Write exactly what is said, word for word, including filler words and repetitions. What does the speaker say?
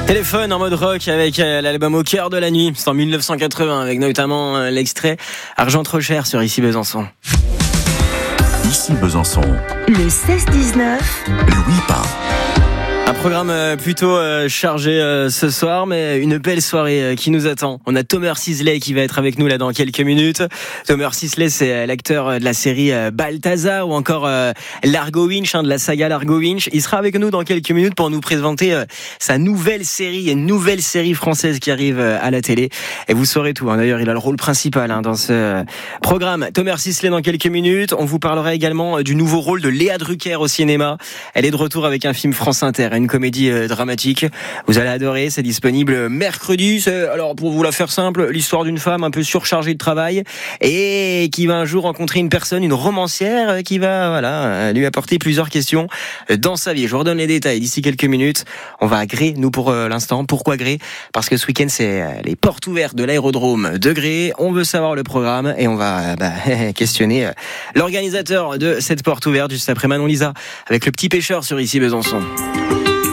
Téléphone en mode rock avec euh, l'album Au cœur de la nuit, c'est en dix-neuf cent quatre-vingts avec notamment euh, l'extrait Argent trop cher sur Ici Besançon. Ici Besançon. Le seize dix-neuf. Louis Pain. Un programme euh, plutôt euh, chargé euh, ce soir, mais une belle soirée euh, qui nous attend. On a Thomas Sisley qui va être avec nous là dans quelques minutes. Thomas Sisley, c'est euh, l'acteur euh, de la série euh, Balthazar ou encore euh, Largo Winch, hein, de la saga Largo Winch. Il sera avec nous dans quelques minutes pour nous présenter euh, sa nouvelle série, une nouvelle série française qui arrive euh, à la télé. Et vous saurez tout. Hein. D'ailleurs, il a le rôle principal hein, dans ce euh, programme. Thomas Sisley dans quelques minutes. On vous parlera également euh, du nouveau rôle de Léa Drucker au cinéma. Elle est de retour avec un film France Inter. Une comédie euh, dramatique. Vous allez adorer, c'est disponible mercredi. C'est, alors, pour vous la faire simple, l'histoire d'une femme un peu surchargée de travail et qui va un jour rencontrer une personne, une romancière, qui va voilà lui apporter plusieurs questions dans sa vie. Je vous redonne les détails d'ici quelques minutes. On va à Gré, nous, pour euh, l'instant. Pourquoi Gré ? Parce que ce week-end, c'est euh, les portes ouvertes de l'aérodrome de Gré. On veut savoir le programme et on va euh, bah, questionner euh, l'organisateur de cette porte ouverte juste après Manon Lisa avec Le Petit Pêcheur sur Ici Besançon.